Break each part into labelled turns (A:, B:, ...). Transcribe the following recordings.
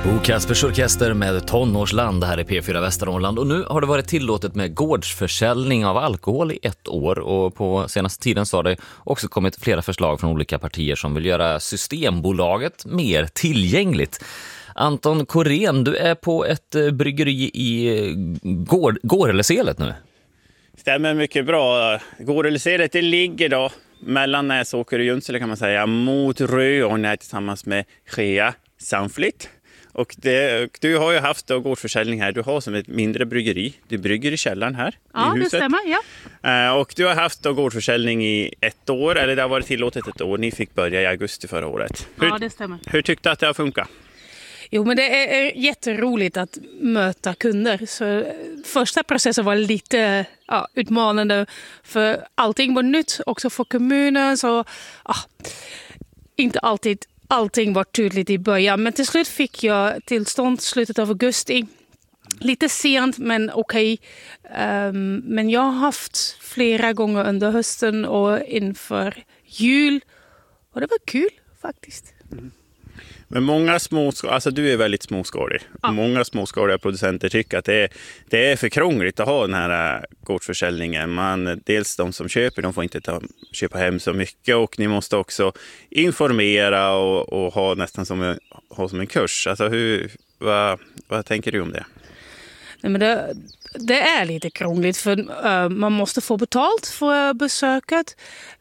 A: Bo Kaspers Orkester med Tonårsland här i P4 Västernorrland, och nu har det varit tillåtet med gårdsförsäljning av alkohol i 1 år, och på senaste tiden så har det också kommit flera förslag från olika partier som vill göra Systembolaget mer tillgängligt. Anton Korén, du är på ett bryggeri i Gåreleselet nu.
B: Stämmer mycket bra. Gåreleselet, det ligger då mellan Näsåker och Junsele kan man säga, mot Röön här tillsammans med Skea Samflit. Och du har ju haft gårdsförsäljning här. Du har som ett mindre bryggeri. Du brygger i källaren här i huset.
C: Det stämmer, ja.
B: Och du har haft gårdsförsäljning i 1 år, eller det har varit tillåtet 1 år. Ni fick börja i augusti förra året.
C: Ja, det stämmer.
B: Hur tyckte du att det har funkat?
C: Jo, men det är jätteroligt att möta kunder. Så första processen var lite utmanande, för allting var nytt också för kommunen. Så inte alltid allting var tydligt i början. Men till slut fick jag tillstånd slutet av augusti. Lite sent, men okej. Men jag har haft flera gånger under hösten och inför jul. Och det var kul faktiskt.
B: Mm. Men många alltså du är väldigt småskalig. Ja. Många småskaliga producenter tycker att det är för krångligt att ha den här gårdsförsäljningen. Dels de som köper, de får inte köpa hem så mycket, och ni måste också informera och ha nästan som en kurs. Alltså vad tänker du om det?
C: Nej, men det är lite krångligt, för man måste få betalt för besöket.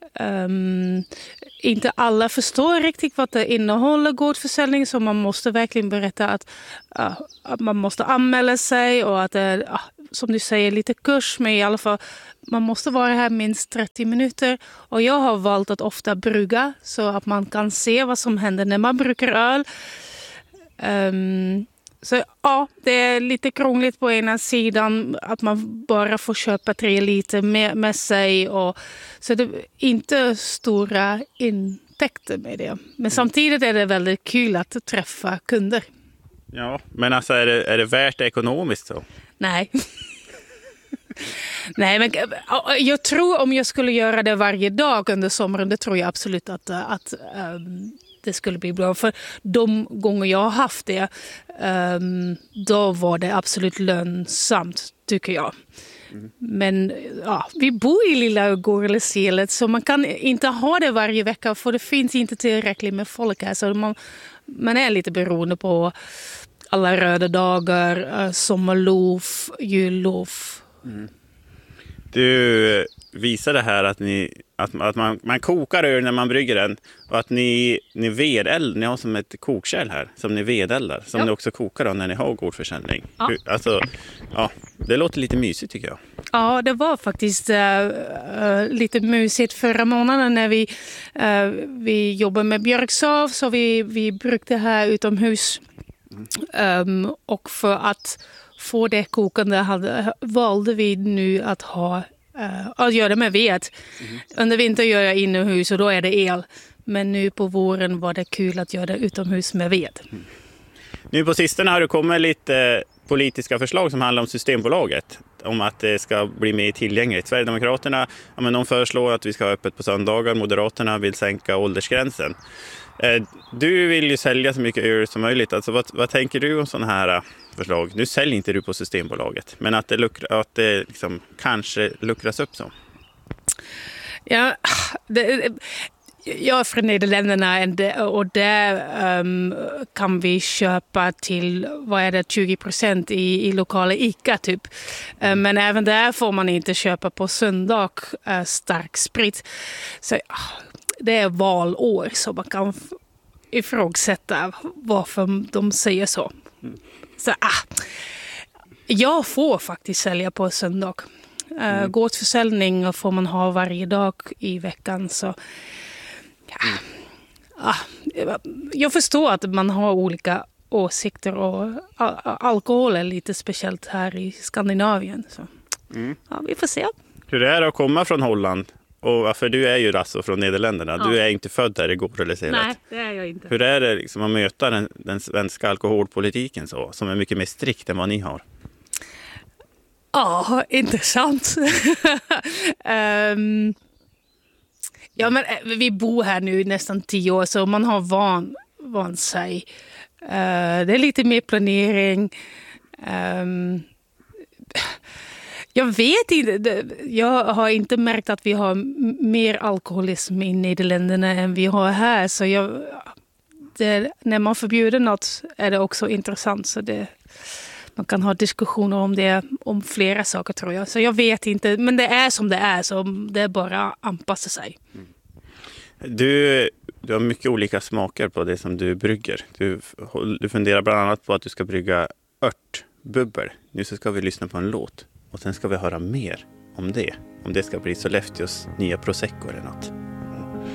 C: Inte alla förstår riktigt vad det innehåller gårdsförsäljning, så man måste verkligen berätta att man måste anmäla sig, och att det är, som du säger, lite kurs, men i alla fall man måste vara här minst 30 minuter. Och jag har valt att ofta brygga så att man kan se vad som händer när man brygger öl. Så det är lite krångligt på ena sidan att man bara får köpa 3 liter med sig. Så det är inte stora intäkter med det. Men samtidigt är det väldigt kul att träffa kunder.
B: Ja, men alltså är det värt det ekonomiskt så?
C: Nej. Nej, men jag tror om jag skulle göra det varje dag under sommaren, det tror jag absolut att det skulle bli bra. För de gånger jag har haft det, då var det absolut lönsamt, tycker jag. Mm. Men vi bor i lilla Gåreleselet, så man kan inte ha det varje vecka, för det finns inte tillräckligt med folk här. Så man är lite beroende på alla röda dagar, sommarlov, jullov. Mm.
B: Du visade här att man kokar öl när man brygger den, och att ni vedeldar, ni har som ett kokkärl här som ni vedeldar, som ni också kokar då när ni har gårdsförsäljning. Ja. Det låter lite mysigt, tycker jag. Ja,
C: det var faktiskt lite mysigt förra månaden när vi jobbade med björksav, så vi brukade här utomhus. Och för att få det kokande valde vi nu att göra det med ved. Under vinter gör jag inomhus, och då är det el. Men nu på våren var det kul att göra det utomhus med ved.
B: Nu på sistone har det kommit lite politiska förslag som handlar om Systembolaget. Om att det ska bli mer tillgängligt. Sverigedemokraterna de föreslår att vi ska ha öppet på söndagar. Moderaterna vill sänka åldersgränsen. Du vill ju sälja så mycket öl som möjligt. Alltså, vad tänker du om sådana här förslag? Nu säljer inte du på Systembolaget, men att det liksom kanske luckras upp så.
C: Ja, jag är från Nederländerna, och där kan vi köpa till 20% i lokala ICA typ. Men även där får man inte köpa på söndag stark sprit. Så det är valår, så man kan ifrågasätta varför de säger så. Så jag får faktiskt sälja på söndag. Gårdsförsäljning får man ha varje dag i veckan, så jag förstår att man har olika åsikter, och alkohol är lite speciellt här i Skandinavien, så vi får se.
B: Hur är det att komma från Holland? Och för du är ju alltså från Nederländerna. Ja. Du är inte född där i Gåreleselet.
C: Nej, det är jag inte.
B: Hur är det liksom att möta den svenska alkoholpolitiken så, som är mycket mer strikt än vad ni har?
C: Ja, intressant. Ja, men vi bor här nu nästan 10 år, så man har vant sig. Det är lite mer planering. Jag vet inte. Jag har inte märkt att vi har mer alkoholism i Nederländerna än vi har här. Så när man förbjuder något är det också intressant. Så man kan ha diskussioner om det, om flera saker tror jag. Så jag vet inte, men det är som det är. Så det är bara att anpassa sig.
B: Du har mycket olika smaker på det som du brygger. Du funderar bland annat på att du ska brygga örtbubbel. Nu så ska vi lyssna på en låt. Och sen ska vi höra mer om det. Om det ska bli Sollefteås nya prosecco eller något.